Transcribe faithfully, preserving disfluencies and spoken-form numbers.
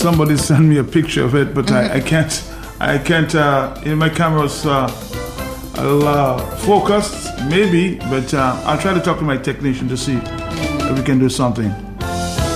somebody sent me a picture of it, but mm-hmm. I, I can't. I can't. Uh, in my camera's uh, uh, focused, maybe, but uh, I'll try to talk to my technician to see if we can do something.